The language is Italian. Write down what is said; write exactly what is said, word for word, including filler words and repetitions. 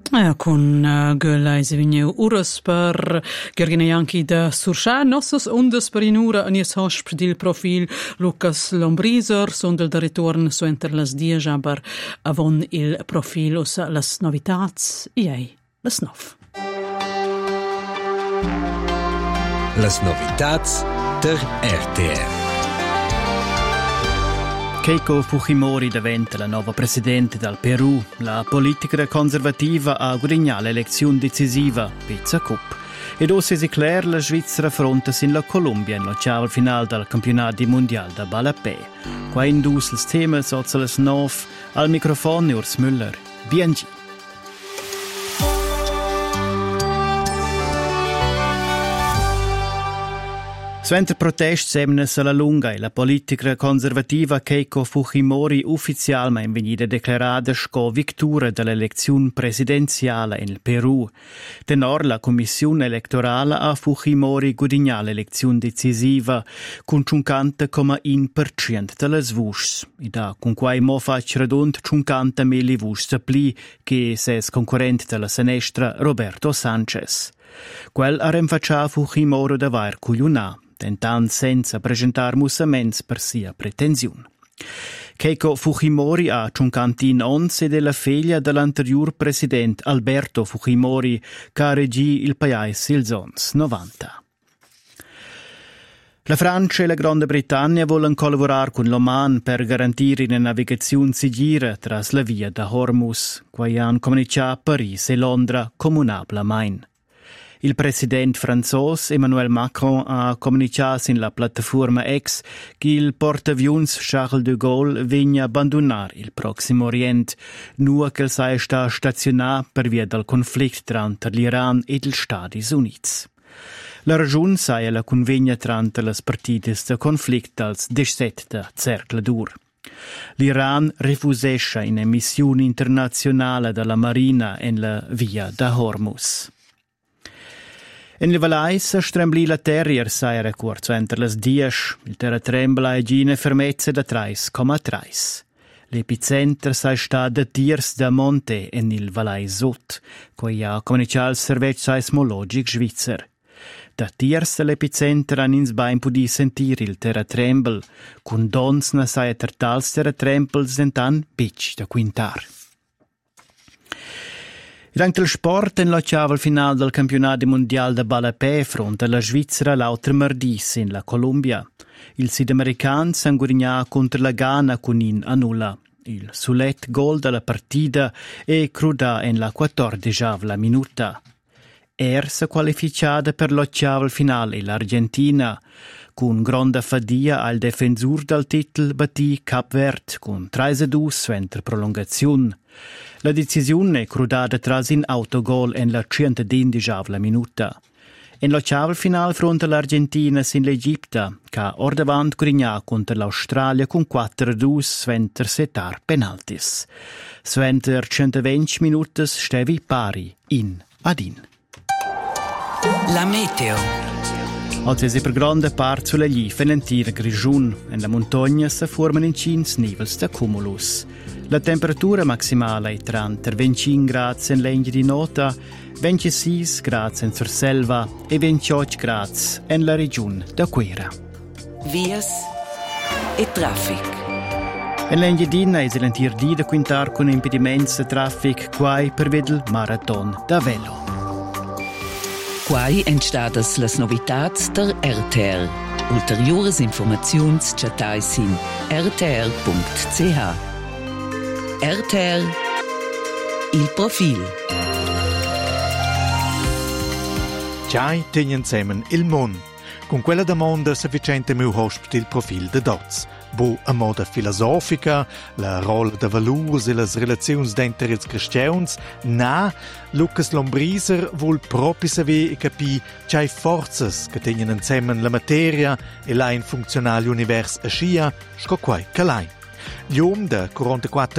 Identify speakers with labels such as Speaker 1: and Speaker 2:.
Speaker 1: Eh, con uh, Göla Esevineu Uras per Gergine Janki da Surcha, nossos ondas per inura an ies hosp dil profil Lucas Lombriser, sondel da ritorn so enter las dies, aber avon il profil us las novitats, iei, las nov.
Speaker 2: Las novitats der R T R.
Speaker 3: Keiko Fujimori diventa la nuova presidente del Perù. La politica conservativa ha guadagnato l'elezione decisiva, Pizza Cup. Ed ora si clara la Svizzera affronta sin la Colombia nell'ottavo finale del campionato mondiale da Balapé. Qua indus il tema sotto le nove, al microfono Urs Müller. B N G. Sventer protest semnes alla lunga e la politica conservativa Keiko Fujimori ufficialmente venida declarata sco vittoria dell'elezione presidenziale in Perù. Tenor la commissione elettorale a Fujimori guadagna l'elezione decisiva con cinquanta virgola uno per cento delle voci. E da con quai mo faccio redond cinquanta mila voci suppli che ses concorrente della sinistra Roberto Sanchez. Quel ha rinfacciato Fujimori da var cugliunà, tentando senza presentare mussaments per sia pretensione. Keiko Fujimori ha cinquant'anni ed è la figlia dell'anterior presidente Alberto Fujimori, che regì il paese il zons novanta. La Francia e la Grande Britannia vogliono collaborare con l'Oman per garantire una navigazione sicura tra la via da Hormuz, che hanno comunicato a Parigi e Londra comunablemente. Il presidente francese Emmanuel Macron ha comunicato in la piattaforma X che il portavions Charles de Gaulle viene abbandonare il Prossimo Oriente, nur che sia sta stazionato per via del conflitto tra l'Iran e gli Stati Uniti. La ragione sia la convegna tra le partite del conflitto als diciassette cercle dur. L'Iran refusesce una missione internazionale della Marina in la via da Hormuz. In le valais strembli la terrier saira corso entre las dies, il terra trembla e gine fermezze da tre virgola tre. L'epicentro sai sta da Tiers da Monte en il Valais Sud, coi ha comunicato il Servizio Seismologico Svizzer. Da Tiers l'epicentro han ins bain pudi sentire il terra trembel, con dons na sai tertals terra trembels dentan pitch da quintar. Durante il sport, in l'ottavo finale del campionato mondiale da Balapé fronte alla Svizzera l'altro martedì in la Colombia. Il sudamericano s'angurigna contro la Ghana con in a nulla. Il sulet gol della partita è cruda in la quattordicesima minuta. Er si qualificata per l'ottavo finale l'Argentina, con grande fadia al difensore del titolo battì Cap Verde con tre a due entro prolongazione. La decisione è crudata tras in autogol in la centodicesima minuta. In l'ottavo finale fronte all'Argentina sin l'Egitto, che ordavant grigna contro l'Australia con quattro a due sventer setar penaltis. Sventer centoventi minuti stevi pari in ad in.
Speaker 2: La meteo.
Speaker 3: Oggi si per grande parte sulle glife nell'intera grigione. In la montagna si formano in cins nivels da cumulus. La temperatura maximale è tra venticinque gradi in legno di nota, ventisei gradi in Surselva e ventotto gradi in la regione da Quera.
Speaker 2: Vias e traffic.
Speaker 3: In l'Engadina è l'intero dì da quintar con impedimenti di traffic quai per vedere il marathon da velo.
Speaker 4: Quai entstadas las novitats der R T R. Ulteriores informaziuns chatais in r t r punct c h. R T R il profil.
Speaker 5: Giai tegnen semen il mon. Con quella domanda sufficiente mi hosp il profil de dots. Bu a moda filosofica, la rolla de valurs e las relaziuns d'enter ils cristiauns, na, Lucas Lombriser vuol propi saver e capi c'hai forzas che tegnen insemen la materia e la in funzionale univers a scia, sco quai calai. Gli om de quarantaquattro